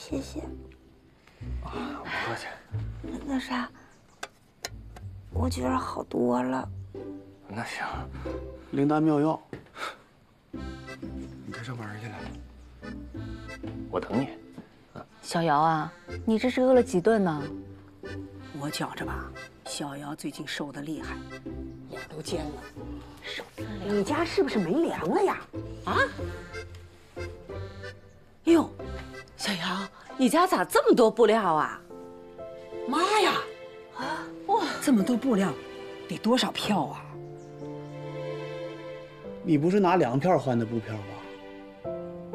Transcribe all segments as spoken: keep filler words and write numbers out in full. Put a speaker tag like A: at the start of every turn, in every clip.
A: 谢谢。
B: 啊，不客气。
A: 那啥，我觉着好多了。
B: 那行，
C: 灵丹妙药。你该上班去了。
B: 我等你。
D: 小瑶啊，你这是饿了几顿呢？
E: 我觉着吧，小瑶最近瘦得厉害，脸都尖了。
D: 受不了。
E: 你家是不是没粮了呀？啊？哟，小瑶，你家咋这么多布料啊？妈呀！啊哇，这么多布料，得多少票啊？
C: 你不是拿粮票换的布票吧？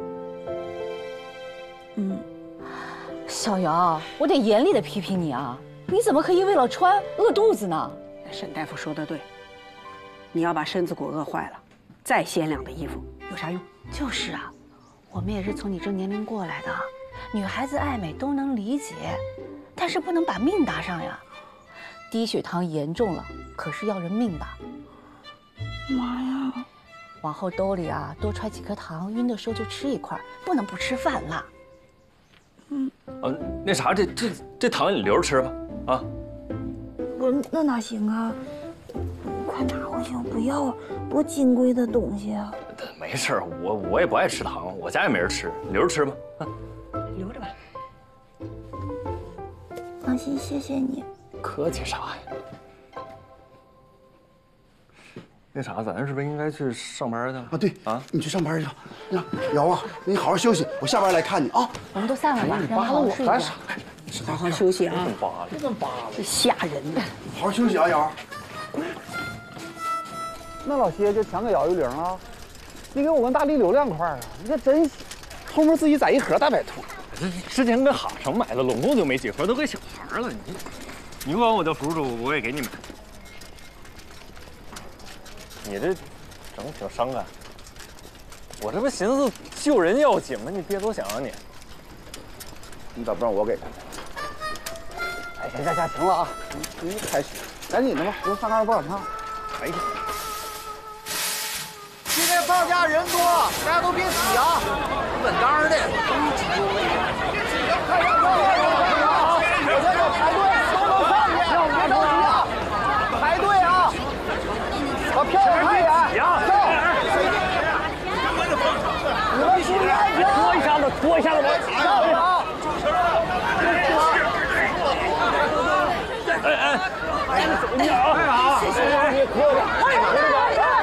D: 嗯，小瑶，我得严厉的批评你啊！你怎么可以为了穿饿肚子呢？
E: 沈大夫说的对，你要把身子骨饿坏了，再鲜亮的衣服有啥用？
D: 就是啊，我们也是从你这年龄过来的，女孩子爱美都能理解，但是不能把命搭上呀。低血糖严重了，可是要人命的。
A: 妈呀！
D: 往后兜里啊多揣几颗糖，晕的时候就吃一块，不能不吃饭了。
A: 嗯。
B: 呃，那啥，这这这糖你留着吃吧，啊。
A: 我那哪行啊？快拿回去，我不要，多金贵的东西啊！
B: 没事，我我也不爱吃糖，我家也没人吃，留着吃吧。啊，
E: 留着吧。
A: 放心，谢谢你。
B: 客气啥呀？那啥，咱是不是应该去上班去了？
C: 啊，对
B: 啊，
C: 你去上班去了。那瑶啊，那你好好休息，我下班来看你啊。
D: 我们都散了吧，让他好好睡觉。
E: 好好休息啊！
B: 这么扒拉，
C: 这么扒拉，
E: 吓人呢。
C: 好好休息啊，瑶。那老些就全给姚玉玲啊，你给我跟大力留两块啊！你可真行，后面自己攒一盒大白兔。
B: 这之前跟哈城买的，拢共就没几盒，都给小孩了。你你管我叫叔叔，我也给你们。你这整挺伤感。我这不寻思救人要紧吗？你别多想啊你。
C: 你咋不让我给他？哎，行行行，行了啊，你你开始，赶紧的吧，我上炕上煲点汤。
B: 哎呀，
F: 今天放假人多，大家都别挤啊，稳当的。看上车了，我这要排队，都能上去，别着急啊，排队啊，把票往开点，票。你们注意安全，拖一下子，拖一下子，我上啊！
B: 哎哎，
F: 哎，走你啊！谢谢你，喝着，喝着。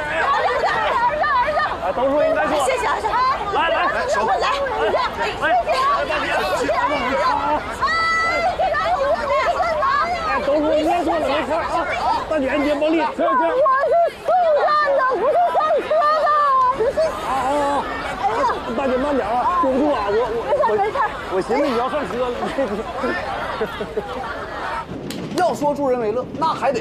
B: 哎，都说应该说。
A: 谢谢儿子，
B: 来来，
A: 我来，你这，谢谢，谢谢儿子，哎，这个我这个拿呀！
F: 哎，都说应该说的没错啊！大姐，你甭理，去去。
A: 我是送饭的，不是上车的。
F: 啊啊！哎呀，大姐慢点啊，对不住啊，我我
A: 没事没事，
F: 我寻思你要上车了。要说助人为乐，那还得